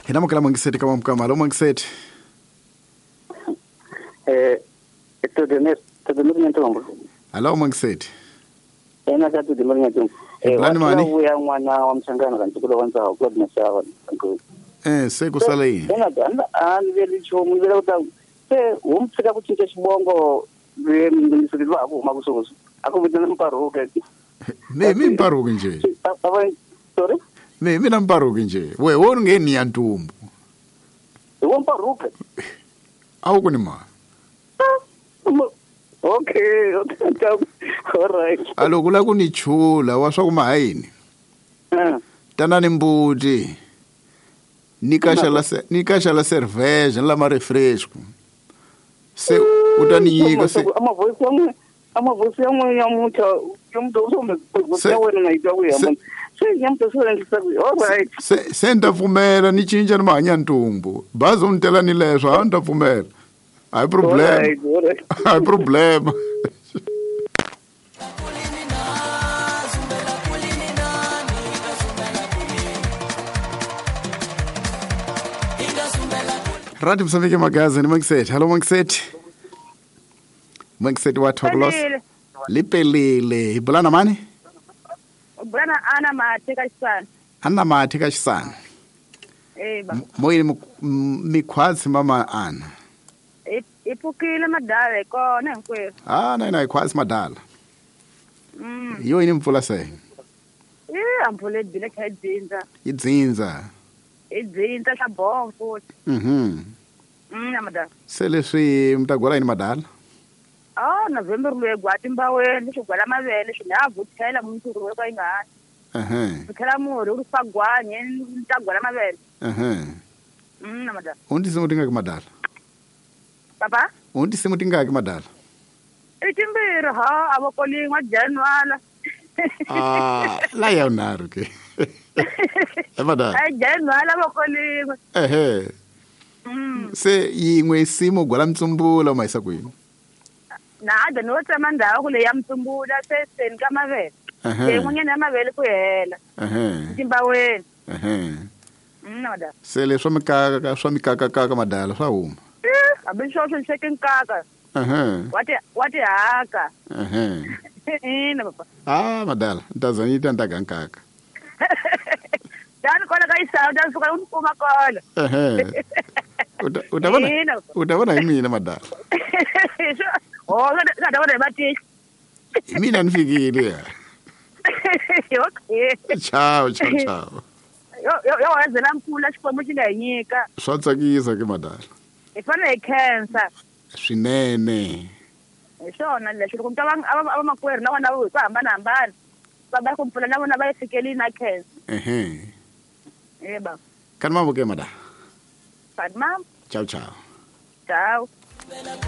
Hina mokala Mangiseti kama mkamalo Mangiseti. To the ntombo. Hello Mangiseti. Ena tatu the ntombo. Plani mani? Uya mwana wa msangana kantukula wanza kwa msawa. Sekusala yini? Ena veli chomu vela uta. Umfika kuchinja chibongo ndisizwa ako makusoso. Ako bidana mparuka. Mimi mparuka nje. Sorry? Mimi na mparuka nje. Wewe ungeni ya ntumbu. Mparuka. Au kunima? Okay. All right. Alokula kunichula waswa kumahayini. Tanani mbuti. Nikasha la cerveja la marefresco. Se utaniyiga se ama voice yangu ya mtu usome voice yangu na itawe ama nyamto sura ndisabi. All right. Senta vumela ni chinja na manya ntumbu. Bazo untela ni leswa anda vumela. Hai problema. Hai problema. Radio Msambiki magazini Mangiseti. Hello Mangiseti. Mangiseti wa Toglos. Lipelile. Ibulana mani? Ibulana Ana Matheka Xisana. Ana Matheka Xisana. Ba. Moyini mikhwazi mama Ana. Ipukile madala kona nkwe. Na ikhwazi madala. Yo ini mvula se. Amvule dile khadzinza. Idzinza. Idzinza shabongo futhi. Namadala. Seleswi mtagwala ini madala. November lwegwati mbaweni shogwala mavele shinavuthela muntu ruwe kwa ingani. Vuthela muri urufagwanye ntagwala mavele. Namadala. Undi simutinga madala. Papa? Undi simutinga madala. Itimbiro ha abokolingwa January. La ya unaru ke. Madala. January abokolingwa. Se yingwe simo gwala mtsumbula maisa kwini. Nada no tsamanda kule ya mtsumbula sesen kamavele. Ngenye namavele kuyela. Timbaweni. Nada. Se le swamikaka kaka madala swa huma. Abishosho second kaka. What haka. Papa. Madala, ntazanita ntagankaka. Dan kona kaisa dan suka unpuma kona. Utabona imina madala. Kadabona bati. Mina nifikile. Okay. Ciao. Yo wazela mkhulu xikwembu xi nga hi nyika. Swa tsakisa ke madala. Hi fanele hi khensa. Swinene. Hi swona leswi loko mita abamakwerhu na vona hi ku hambanahambana va ba ku mpfula na vona va yi fikeleli na khensa. Ba. Kan mamuke madala. Fine ma'am. Ciao. Ciao.